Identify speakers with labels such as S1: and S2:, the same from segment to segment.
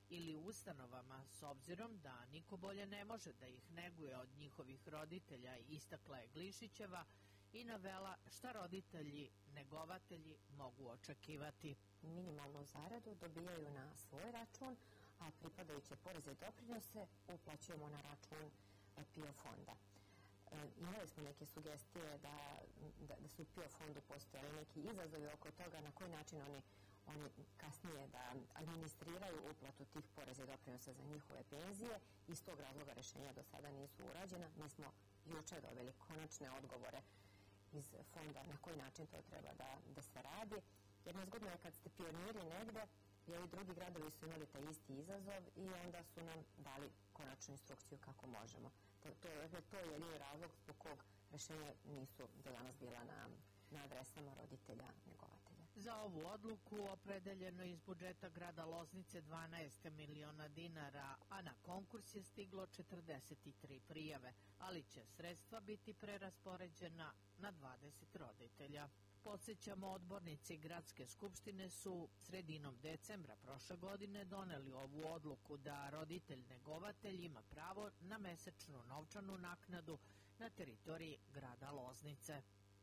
S1: ili ustanovama, s obzirom da niko bolje ne može da ih neguje od njihovih roditelja, istakla je Glišićeva i navela šta roditelji negovatelji mogu očekivati.
S2: Minimalnu zaradu dobijaju na svoj račun, a pripadajuće poreze i doprinose uplaćujemo na račun PIO fonda. Imali smo neke sugestije da su u PIO fondu postojali neki izazovi oko toga na koji način oni kasnije da administriraju uplatu tih poreza i doprinosa za njihove penzije. Iz tog razloga rešenja do sada nisu urađena. Mi smo juče dobili konačne odgovore iz fonda na koji način to treba da se radi. Jedno zgodno je kad ste pioniri negde, jer i drugi gradovi su imali taj isti izazov i onda su nam dali konačnu instrukciju kako možemo. To je jedini razlog zbog kog rešenja nisu do danas bila na adresama roditelja negovatelja.
S1: Za ovu odluku opredeljeno iz budžeta grada Loznice 12 miliona dinara, a na konkurs je stiglo 43 prijave, ali će sredstva biti preraspoređena na 20 roditelja. Podsećamo, odbornici Gradske skupštine su sredinom decembra prošle godine doneli ovu odluku da roditelj negovatelj ima pravo na mesečnu novčanu naknadu na teritoriji grada Loznice.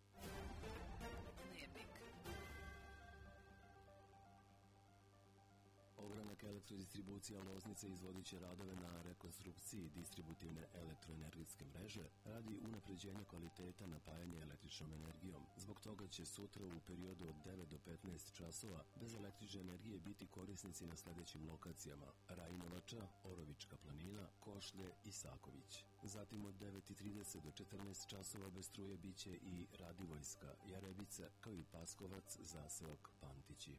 S3: Ogranak elektrodistribucija Loznice izvodit će radove na rekonstrukciji distributivne elektroenergetske mreže radi unapređenja kvaliteta napajanja električnom energijom. Zbog toga će sutra u periodu od 9 do 15 časova bez električne energije biti korisnici na sledećim lokacijama: Rajinovača, Orovička planina, Košlje i Saković. Zatim od 9:30 do 14 časova bez struje biće i Radivojska, Jarebica, kao i Paskovac, zaseok Pantići.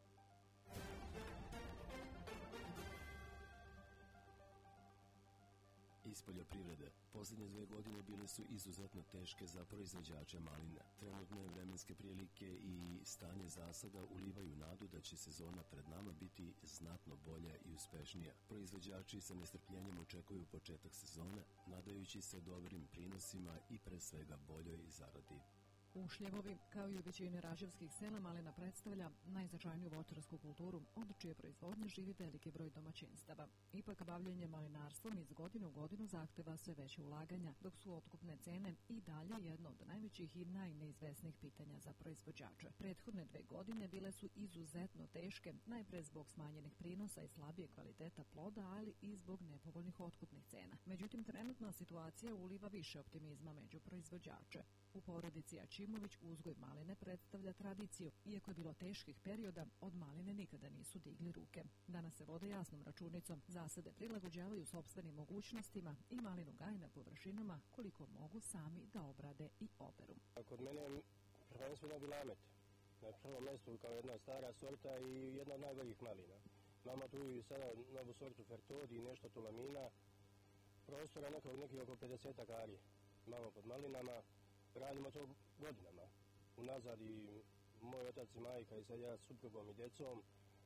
S3: Iz poljoprivrede. Posljednje 2 godine bile su izuzetno teške za proizvođače maline. Trenutne vremenske prilike i stanje zasada ulivaju nadu da će sezona pred nama biti znatno bolja i uspešnija. Proizvođači sa nestrpljenjem očekuju početak sezone, nadajući se dobrim prinosima i pre svega boljoj zaradi.
S4: U Šljevovi, kao i u većini raževskih sela, malina predstavlja najznačajniju voćarsku kulturu, od čije proizvodnje živi veliki broj domaćinstava. Ipak, bavljenje malinarstvom iz godine u godinu zahteva sve veće ulaganja, dok su otkupne cene i dalje jedno od najvećih i najneizvesnijih pitanja za proizvođače. Prethodne 2 godine bile su izuzetno teške, najpre zbog smanjenih prinosa i slabije kvaliteta ploda, ali i zbog nepovoljnih otkupnih cena. Međutim, trenutna situacija uliva više optimizma među proizvođače. U porodici Ačimović uzgoj maline predstavlja tradiciju. Iako je bilo teških perioda, od maline nikada nisu digli ruke. Danas se vode jasnom računicom, zasade prilagođavaju sopstvenim mogućnostima i malinu gaje na površinama koliko mogu sami da obrade i oberu.
S5: Kod mene je prvenstveno Vilamet. Na prvom mjestu kao jedna stara sorta i jedna od najboljih malina. Imamo tu i sada novu sortu Fertodi i nešto tulamina. Prostora nekih oko 50 ari imamo pod malinama. Radimo to godinama. Unazad i moj otac i majka i sad ja s suprugom i djecom.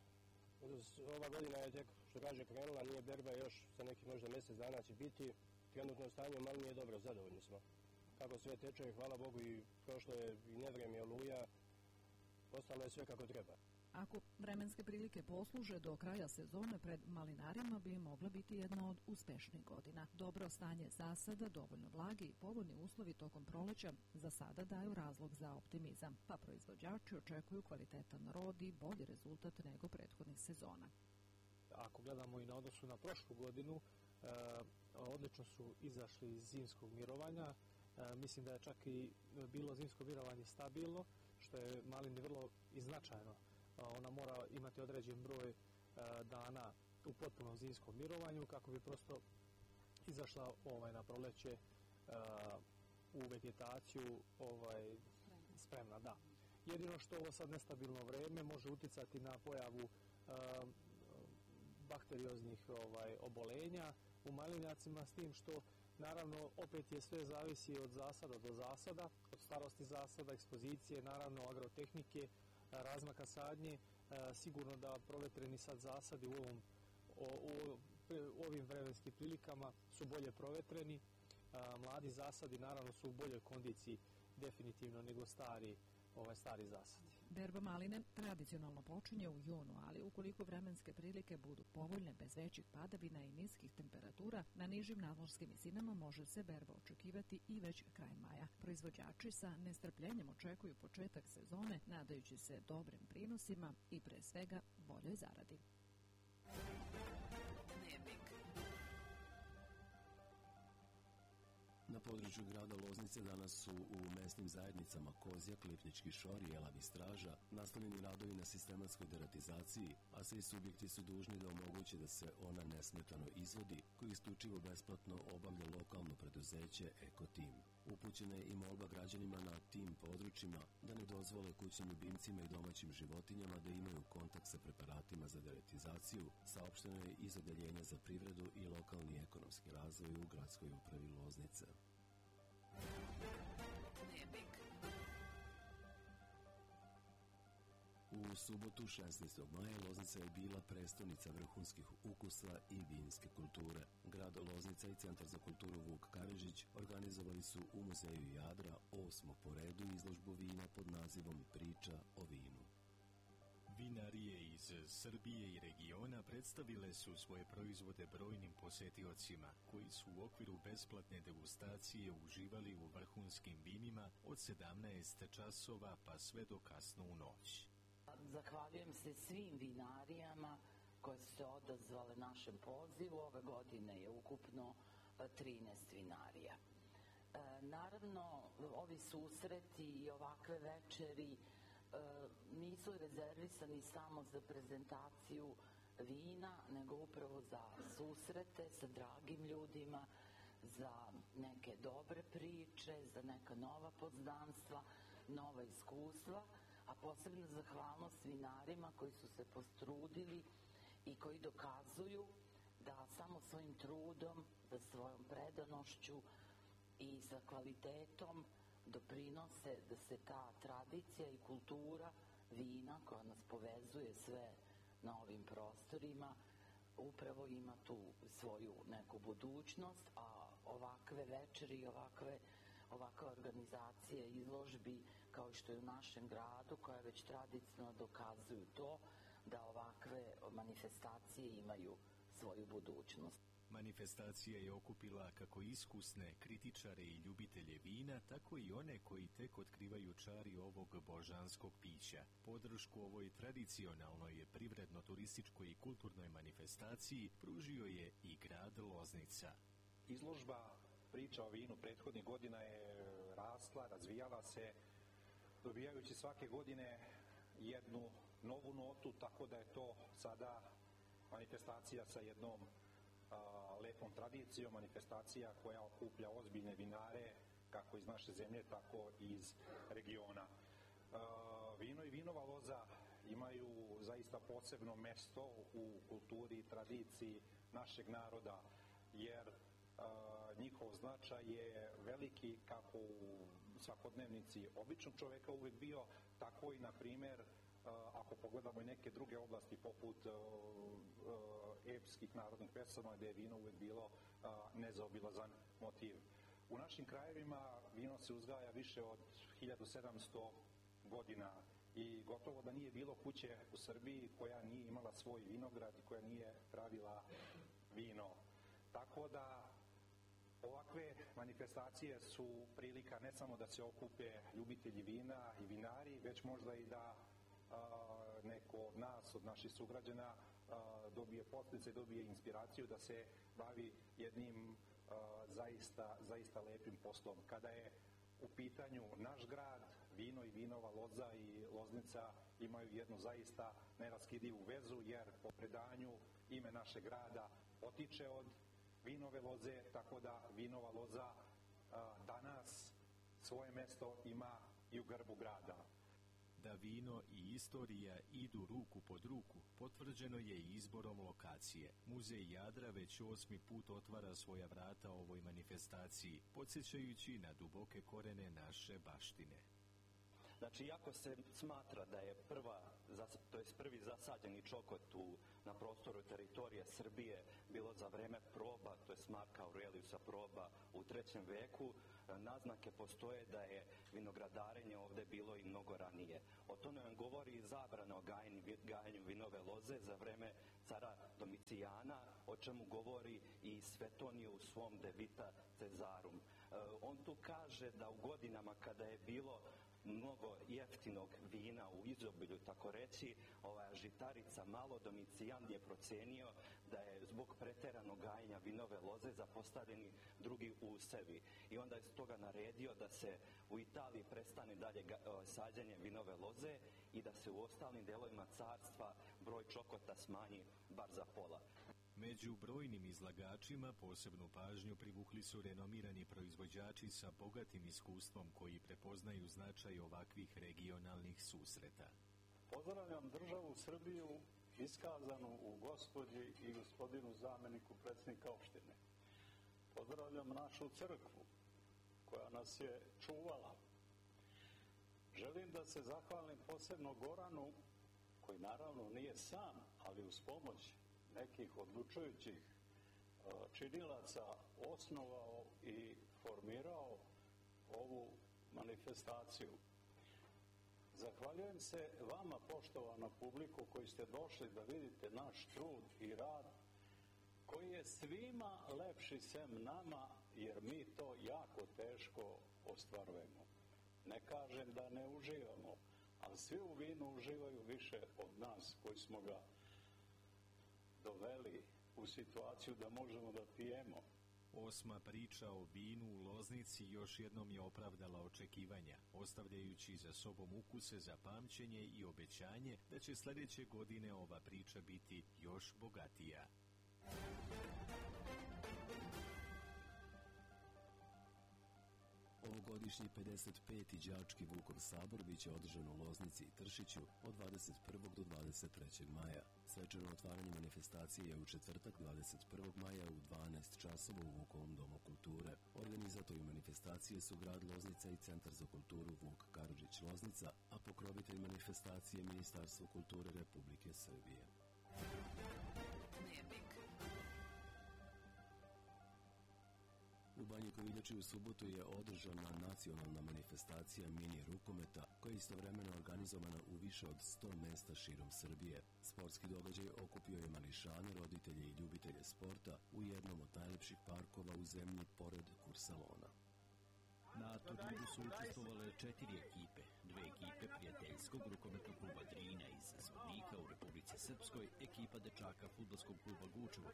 S5: Ova godina je tek, što kaže, krenula, nije berba još, za nekih možda mjesec dana će biti. Trenutno stanje u malini je dobro, zadovoljni smo. Kako sve teče, hvala Bogu, i prošlo je i nevrijeme, oluja, ostalo je sve kako treba.
S4: Ako vremenske prilike posluže do kraja sezone, pred malinarima bi mogla biti jedna od uspešnijih godina. Dobro stanje zasada, dovoljno vlage i povoljni uslovi tokom proleća za sada daju razlog za optimizam, pa proizvođači očekuju kvalitetan rod i bolji rezultat nego prethodnih sezona.
S6: Ako gledamo i na odnosu na prošlu godinu, odlično su izašli iz zimskog mirovanja. Mislim da je čak i bilo zimsko mirovanje stabilno, što je malini vrlo i značajno. Ona mora imati određen broj dana u potpunom zimskom mirovanju kako bi prosto izašla na proleće u vegetaciju spremna. Da. Jedino što ovo sad nestabilno vreme može uticati na pojavu bakterioznih obolenja u malinjacima, s tim što naravno opet je sve zavisi od zasada do zasada, od starosti zasada, ekspozicije, naravno agrotehnike, razmaka sadnje. Sigurno da provetreni sad zasadi u ovim vremenskim prilikama su bolje provetreni. Mladi zasadi naravno su u boljoj kondiciji definitivno nego stari stari zasadi.
S4: Berba maline tradicionalno počinje u junu, ali ukoliko vremenske prilike budu povoljne bez većih padavina i niskih temperatura, na nižim nadmorskim visinama može se berba očekivati i već krajem maja. Proizvođači sa nestrpljenjem očekuju početak sezone, nadajući se dobrim prinosima i pre svega boljoj zaradi.
S3: Na području grada Loznice danas su u mesnim zajednicama Kozjak, Lipnički Šor i Elavi Straža nastavljeni radovi na sistematskoj deratizaciji, a svi subjekti su dužni da omoguće da se ona nesmetano izvodi, koji isključivo besplatno obavlja lokalno preduzeće Eko Tim. Upućena je i molba građanima na tim područjima da ne dozvole kućnim ljubimcima i domaćim životinjama da imaju kontakt sa preparatima za deratizaciju, saopšteno je iz Odeljenja za privredu i lokalni ekonomski razvoj u gradskoj upravi Loznice. U subotu 16. maja Loznica je bila prestonica vrhunskih ukusa i vinske kulture. Grad Loznica i Centar za kulturu Vuk Karadžić organizovali su u Muzeju Jadra 8. po redu izložbu vina pod nazivom Priča o vinu.
S7: Vinarije iz Srbije i regiona predstavile su svoje proizvode brojnim posetiocima, koji su u okviru besplatne degustacije uživali u vrhunskim vinima od 17 časova pa sve do kasno u noć.
S8: Zahvaljujem se svim vinarijama koje su se odazvale našem pozivu. Ove godine je ukupno 13 vinarija. Naravno, ovi susreti i ovakve večeri nisu rezervisani samo za prezentaciju vina, nego upravo za susrete sa dragim ljudima, za neke dobre priče, za neka nova poznanstva, nova iskustva, a posebno zahvalnost vinarima koji su se potrudili i koji dokazuju da samo svojim trudom, da svojom predanošću i sa kvalitetom doprinose da se ta tradicija i kultura vina koja nas povezuje sve na ovim prostorima upravo ima tu svoju neku budućnost, a ovakve večeri i ovakve organizacije izložbi kao što je u našem gradu, koja već tradicionalno dokazuju to da ovakve manifestacije imaju svoju budućnost.
S7: Manifestacija je okupila kako iskusne kritičare i ljubitelje vina, tako i one koji tek otkrivaju čari ovog božanskog pića. Podršku ovoj tradicionalnoj privredno-turističkoj i kulturnoj manifestaciji pružio je i grad Loznica.
S9: Izložba Priča o vinu prethodnih godina je rasla, razvijala se, dobijajući svake godine jednu novu notu, tako da je to sada manifestacija sa jednom lepom tradicijom, manifestacija koja okuplja ozbiljne vinare, kako iz naše zemlje, tako i iz regiona. Vino i vinova loza imaju zaista posebno mesto u kulturi i tradiciji našeg naroda, jer njihov značaj je veliki kako u svakodnevnici običnog čoveka uvek bio, tako i, na primer, ako pogledamo i neke druge oblasti poput epskih narodnih pesama, gde je vino uvek bilo nezaobilazan motiv. U našim krajevima vino se uzgaja više od 1700 godina i gotovo da nije bilo kuće u Srbiji koja nije imala svoj vinograd i koja nije pravila vino. Tako da ovakve manifestacije su prilika ne samo da se okupe ljubitelji vina i vinari, već možda i da neko od nas, od naših sugrađana, dobije podsticaj, dobije inspiraciju da se bavi jednim zaista lepim poslom. Kada je u pitanju naš grad, vino i vinova loza i Loznica imaju jednu zaista neraskidivu vezu, jer po predanju ime našeg grada potiče od vinove loze, tako da vinova loza danas svoje mesto ima i u grbu grada.
S7: Da vino i istorija idu ruku pod ruku, potvrđeno je i izborom lokacije. Muzej Jadra već 8. put otvara svoja vrata ovoj manifestaciji, podsjećajući na duboke korene naše baštine.
S10: Znači, iako se smatra da je prvi zasađeni čokot na prostoru teritorije Srbije bilo za vreme proba, to je Marka Aureliusa proba u 3. veku, naznake postoje da je vinogradarenje ovde bilo i mnogo ranije. O tome nam govori i zabrana o gajanju vinove loze za vreme cara Domicijana, o čemu govori i Svetonije u svom De Vita Caesarum. On tu kaže da u godinama kada je bilo mnogo jeftinog vina u izobilju, tako reći, žitarica malo, Domicijan je procenio da je zbog preteranog gajenja vinove loze zapostavljeni drugi usevi. I onda je stoga naredio da se u Italiji prestane dalje sađenje vinove loze i da se u ostalim delovima carstva broj čokota smanji bar za pola.
S7: Među brojnim izlagačima posebnu pažnju privukli su renomirani proizvođači sa bogatim iskustvom koji prepoznaju značaj ovakvih regionalnih susreta.
S11: Pozdravljam državu Srbiju iskazanu u gospođi i gospodinu zameniku predsjednika opštine. Pozdravljam našu crkvu koja nas je čuvala. Želim da se zahvalim posebno Goranu, koji naravno nije sam, ali uz pomoć nekih odlučujućih činilaca osnovao i formirao ovu manifestaciju. Zahvaljujem se vama, poštovana publiku, koji ste došli da vidite naš trud i rad, koji je svima lepši sem nama, jer mi to jako teško ostvarujemo. Ne kažem da ne uživamo, ali svi u vinu uživaju više od nas koji smo ga doveli u situaciju da možemo da pijemo.
S7: 8. priča o vinu u Loznici još jednom je opravdala očekivanja, ostavljajući za sobom ukuse za pamćenje i obećanje da će sljedeće godine ova priča biti još bogatija.
S3: Ovogodišnji 55. đački Vukov sabor biće održan u Loznici i Tršiću od 21. do 23. maja. Svečano otvaranje manifestacije je u četvrtak 21. maja u 12 časova u Vukovom domu kulture. Organizatori manifestacije su grad Loznica i Centar za kulturu Vuk Karadžić Loznica, a pokrovitelj manifestacije je Ministarstvo kulture Republike Srbije. U Banji Koviljači u subotu je održana nacionalna manifestacija mini rukometa, koja je istovremeno organizovana u više od 100 mesta širom Srbije. Sportski događaj okupio je mališane, roditelje i ljubitelje sporta u jednom od najlepših parkova u zemlji pored Kursalona.
S12: Na turniru su učestvovale 4 ekipe, 2 ekipe prijateljskog rukometnog kluba Drina iz Zvornika u Republici Srpskoj, ekipa dečaka fudbalskog kluba Gučevo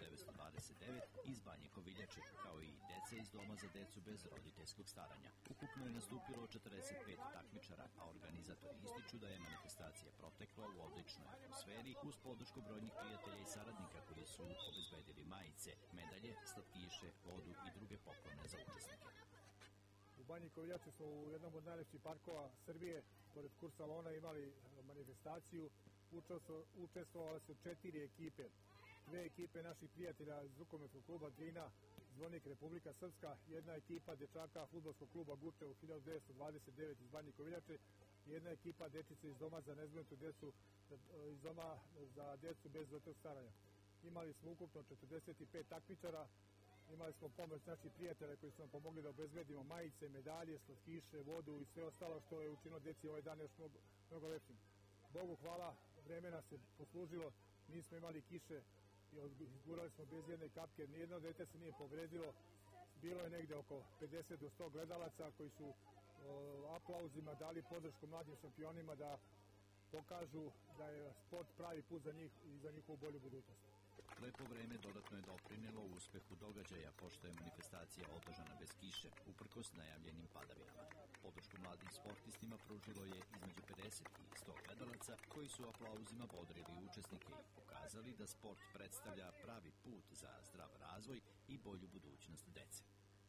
S12: 1929 iz Banje Koviljače, kao i deca iz Doma za decu bez roditeljskog staranja. Ukupno je nastupilo 45 takmičara, a organizatori ističu da je manifestacija protekla u odličnoj atmosferi uz podršku brojnih prijatelja i saradnika koji su obezbedili majice, medalje, slatkiše, vodu i druge poklone za učesnike.
S13: U Banji Koviljači smo u jednom od najlepših parkova Srbije, pored Kursalona, imali manifestaciju. Učestvovale su 4 ekipe. 2 ekipe naših prijatelja iz rukometnog kluba Drina, Zvornik Republika Srpska, jedna ekipa dečaka fudbalskog kluba Gučevo 1929 iz Banje Koviljače, jedna ekipa dečice iz Doma za nezbrinutu decu, iz Doma za decu bez roditeljskog staranja. Imali smo ukupno 45 takmičara. Imali smo pomoć naših prijatelja koji su nam pomogli da obezbedimo majice, medalje, slatkiše, vodu i sve ostalo što je učinilo deci ovaj dan još mnogo lepšim. Bogu hvala, vreme nas je poslužilo, nismo imali kiše i izgurali smo bez jedne kapke, nijedno dete se nije povredilo. Bilo je negde oko 50 do 100 gledalaca koji su aplauzima dali podršku mladim šampionima da pokažu da je sport pravi put za njih i za njihovu bolju budućnost.
S12: Lepo vreme dodatno je doprinelo uspehu događaja, pošto je manifestacija održana bez kiše, uprkos najavljenim padavinama. Podršku mladim sportistima pružilo je između 50 i 100 gledalaca, koji su aplauzima bodrili učesnike i pokazali da sport predstavlja pravi put za zdrav razvoj i bolju budućnost dece.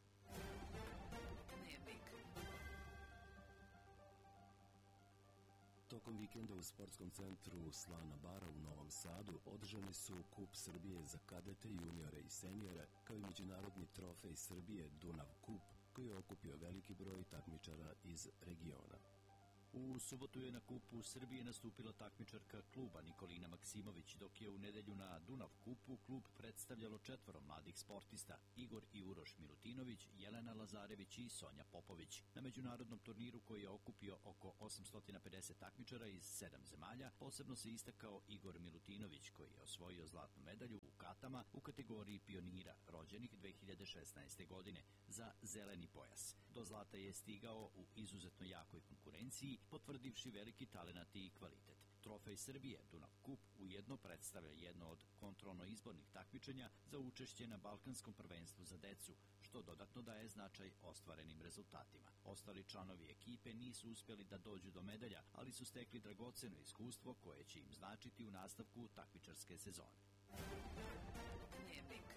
S3: Tokom vikenda u sportskom centru Slana Bara u Novom Sadu održani su Kup Srbije za kadete, juniore i seniore, kao i međunarodni trofej Srbije Dunav Kup, koji je okupio veliki broj takmičara iz regiona.
S12: U subotu je na Kupu Srbije nastupila takmičarka kluba Nikolina Maksimović, dok je u nedelju na Dunav Kupu klub predstavljalo 4 mladih sportista: Igor i Uroš Milutinović, Jelena Lazarević i Sonja Popović. Na međunarodnom turniru koji je okupio oko 850 takmičara iz 7 zemalja, posebno se istakao Igor Milutinović, koji je osvojio zlatnu medalju u katama u kategoriji pionira, rođenih 2016. godine, za zeleni pojas. Do zlata je stigao u izuzetno jakoj konkurenciji, potvrdivši veliki talenat i kvalitet. Trofej Srbije, Dunav Kup, ujedno predstavlja jedno od kontrolno-izbornih takmičenja za učešće na Balkanskom prvenstvu za decu, što dodatno daje značaj ostvarenim rezultatima. Ostali članovi ekipe nisu uspjeli da dođu do medalja, ali su stekli dragoceno iskustvo koje će im značiti u nastavku takmičarske sezone.
S1: Dnevnik.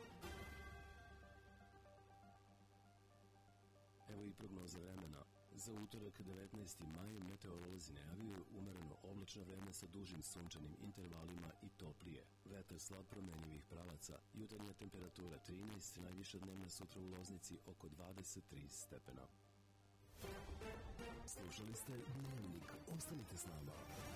S3: Evo i prognoza vremena. Za utorak 19. maj meteorolozi najavljuju umereno oblačno vreme sa dužim sunčanim intervalima i toplije. Vetar slab promenjivih pravaca, jutarnja temperatura 13, najviša dnevna sutra u Loznici oko 23 stepena. Slušali ste Dnevnik. Ostanite s nama.